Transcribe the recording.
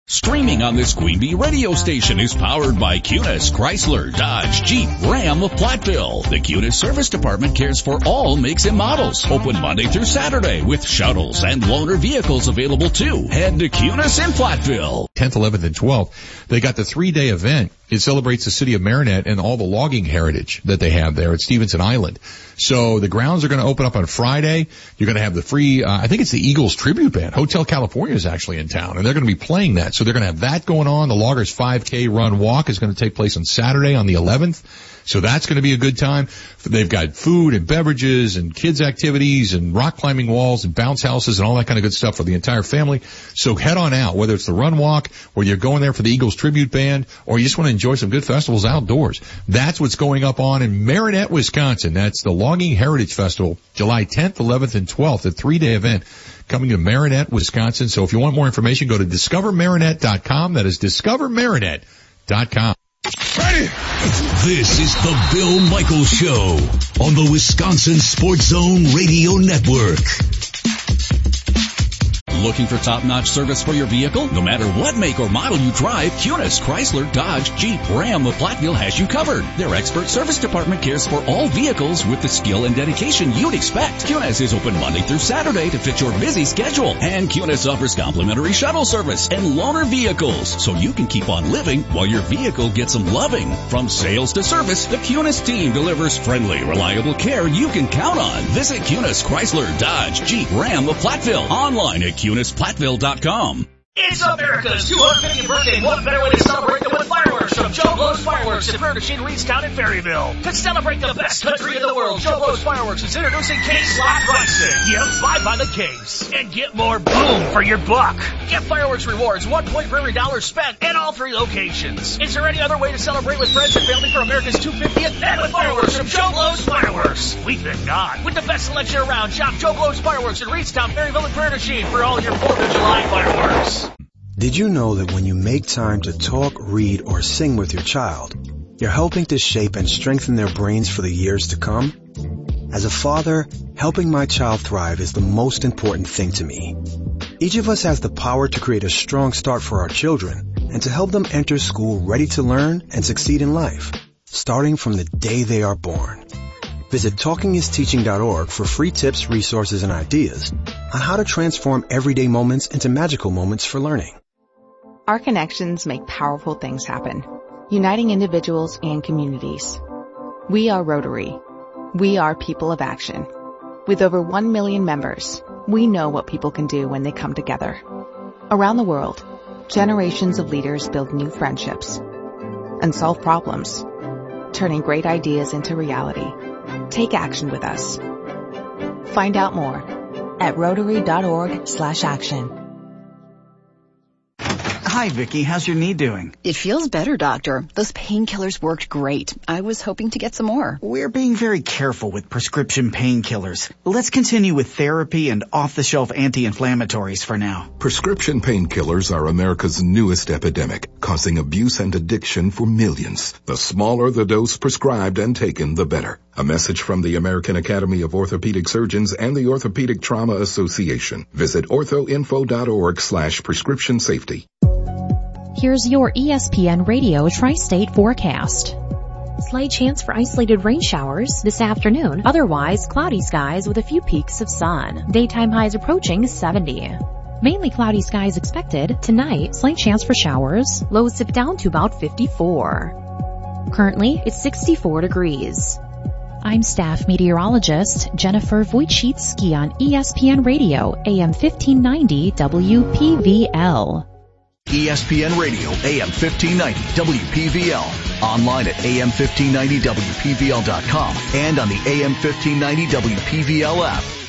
Streaming on this Queen Bee radio station is powered by Cunis, Chrysler, Dodge, Jeep, Ram of Platteville. The Cunis Service Department cares for all makes and models. Open Monday through Saturday with shuttles and loaner vehicles available too. Head to Cunis in Platteville. 10th, 11th, and 12th. They got the 3-day event. It celebrates the city of Marinette and all the logging heritage that they have there at Stevenson Island. So the grounds are going to open up on Friday. You're going to have the free, I think it's the Eagles tribute band. Hotel California is actually in town, and they're going to be playing that. So they're going to have that going on. The Loggers 5K Run Walk is going to take place on Saturday on the 11th. So that's going to be a good time. They've got food and beverages and kids activities and rock climbing walls and bounce houses and all that kind of good stuff for the entire family. So head on out, whether it's the Run Walk or you're going there for the Eagles tribute band or you just want to enjoy some good festivals outdoors. That's what's going up on in Marinette, Wisconsin. That's the Logging Heritage Festival, July 10th, 11th, and 12th, a 3-day event coming to Marinette, Wisconsin. So if you want more information, go to discovermarinette.com. That is discovermarinette.com. Ready? This is the Bill Michaels Show on the Wisconsin Sports Zone Radio Network. Looking for top-notch service for your vehicle? No matter what make or model you drive, Cunis, Chrysler, Dodge, Jeep, Ram of Platteville has you covered. Their expert service department cares for all vehicles with the skill and dedication you'd expect. Cunis is open Monday through Saturday to fit your busy schedule. And Cunis offers complimentary shuttle service and loaner vehicles, so you can keep on living while your vehicle gets some loving. From sales to service, the Cunis team delivers friendly, reliable care you can count on. Visit Cunis, Chrysler, Dodge, Jeep, Ram of Platteville. Online at CunisPlatteville.com. It's America's 250th birthday. What better way to celebrate than with fireworks from Joe Blow's Fireworks in Prairie du Chien, Reedstown, and Ferryville. To celebrate the best country in the world, Joe Blow's Fireworks is introducing case slot pricing. Yep, buy by the case and get more boom for your buck. Get fireworks rewards, 1 point for every dollar spent in all 3 locations. Is there any other way to celebrate with friends and family for America's 250th and with fireworks from Joe Blow's Fireworks? We think not. With the best selection around, shop Joe Blow's Fireworks in Reedstown, Ferryville, and Prairie du Chien for all your 4th of July fireworks. Did you know that when you make time to talk, read, or sing with your child, you're helping to shape and strengthen their brains for the years to come? As a father, helping my child thrive is the most important thing to me. Each of us has the power to create a strong start for our children and to help them enter school ready to learn and succeed in life, starting from the day they are born. Visit TalkingIsTeaching.org for free tips, resources, and ideas on how to transform everyday moments into magical moments for learning. Our connections make powerful things happen, uniting individuals and communities. We are Rotary. We are people of action. With over 1 million members, we know what people can do when they come together. Around the world, generations of leaders build new friendships and solve problems, turning great ideas into reality. Take action with us. Find out more at Rotary.org/action. Hi, Vicki. How's your knee doing? It feels better, Doctor. Those painkillers worked great. I was hoping to get some more. We're being very careful with prescription painkillers. Let's continue with therapy and off-the-shelf anti-inflammatories for now. Prescription painkillers are America's newest epidemic, causing abuse and addiction for millions. The smaller the dose prescribed and taken, the better. A message from the American Academy of Orthopedic Surgeons and the Orthopedic Trauma Association. Visit orthoinfo.org/prescription safety. Here's your ESPN Radio Tri-State forecast. Slight chance for isolated rain showers this afternoon. Otherwise, cloudy skies with a few peaks of sun. Daytime highs approaching 70. Mainly cloudy skies expected. Tonight, slight chance for showers. Lows dip down to about 54. Currently, it's 64 degrees. I'm staff meteorologist Jennifer Wojcicki on ESPN Radio, AM 1590 WPVL. ESPN Radio, AM 1590 WPVL. Online at AM1590WPVL.com and on the AM 1590 WPVL app.